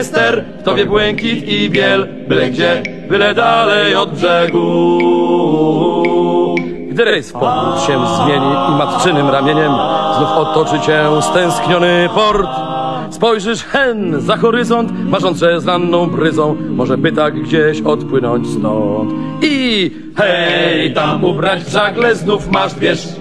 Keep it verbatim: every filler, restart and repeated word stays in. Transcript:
ster, w tobie błękit i biel, byle gdzie, byle dalej od brzegu. Gdy rejs w powrót się zmieni i matczynym ramieniem znów otoczy cię stęskniony port, spojrzysz hen za horyzont, marząc, że z ranną bryzą może by tak gdzieś odpłynąć stąd. I hej, tam ubrać w żagle znów masz, wiesz,